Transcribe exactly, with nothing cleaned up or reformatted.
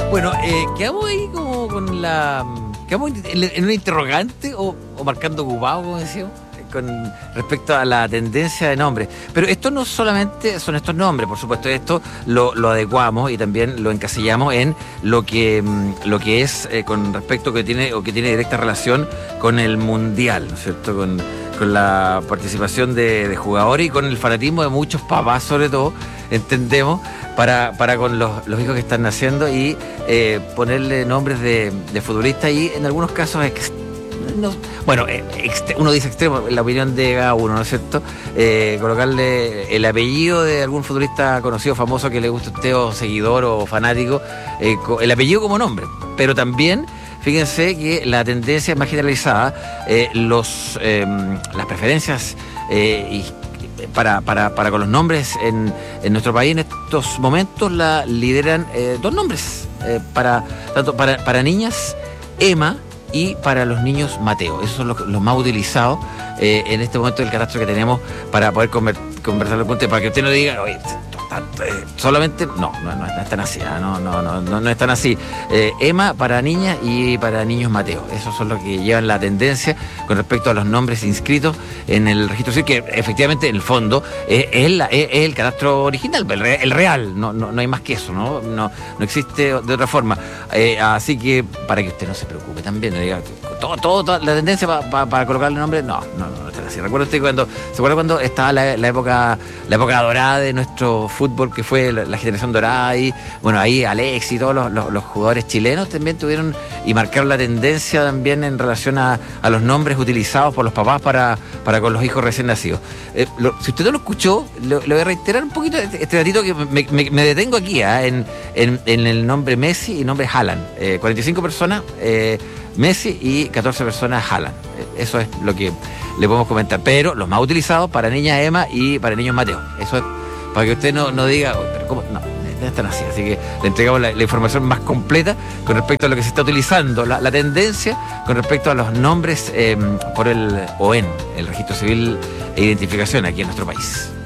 Bueno, eh, quedamos ahí como con la... Quedamos en, en una interrogante o, o marcando ocupado, como decíamos, con respecto a la tendencia de nombres. Pero esto no solamente son estos nombres, por supuesto, esto lo, lo adecuamos y también lo encasillamos en lo que, lo que es eh, con respecto que tiene o que tiene directa relación con el Mundial, ¿no es cierto? Con, con la participación de, de jugadores y con el fanatismo de muchos papás, sobre todo, entendemos, para, para con los, los hijos que están naciendo y eh, ponerle nombres de, de futbolistas y en algunos casos ex, no, bueno, ex, uno dice extremo, en la opinión de cada uno, ¿no es cierto? Eh, colocarle el apellido de algún futbolista conocido, famoso, que le guste a usted, o seguidor o fanático, eh, el apellido como nombre, pero también fíjense que la tendencia es más generalizada, eh, los, eh, las preferencias eh, y Para, para, para con los nombres en, en nuestro país en estos momentos la lideran eh, dos nombres, eh, para, tanto para, para niñas, Emma, y para los niños, Mateo. Esos son los, los más utilizados eh, en este momento del catastro que tenemos para poder conver, conversarlo con usted, para que usted no diga, oye, solamente, no, no, no es tan así, no, no, no, no, no es tan así. Eh, Emma para niñas y para niños, Mateo. Esos son los que llevan la tendencia con respecto a los nombres inscritos en el registro civil, que efectivamente en el fondo es, es, el, es, es el catastro original, el, re, el real, no, no, no hay más que eso, no, no, no existe de otra forma. Eh, así que para que usted no se preocupe también, no diga, todo, todo, toda la tendencia para pa, pa colocarle nombre, no, no, no, no es tan así. Recuerda usted cuando, ¿se acuerda cuando estaba la, la época, la época dorada de nuestro fútbol, que fue la, la generación dorada, y bueno, ahí Alex y todos los, los, los jugadores chilenos también tuvieron y marcaron la tendencia también en relación a, a los nombres utilizados por los papás para, para con los hijos recién nacidos. Eh, lo, si usted no lo escuchó, le, le voy a reiterar un poquito este, este datito que me, me, me detengo aquí, ¿eh? en, en, en el nombre Messi y el nombre Haaland. Eh, cuarenta y cinco personas eh, Messi y catorce personas Haaland. Eh, eso es lo que le podemos comentar. Pero los más utilizados para niñas, Emma, y para niños, Mateo. Eso es para que usted no, no diga, pero ¿cómo? No, no están así. Así que le entregamos la, la información más completa con respecto a lo que se está utilizando, la, la tendencia con respecto a los nombres eh, por el O E N, el Registro Civil e Identificación aquí en nuestro país.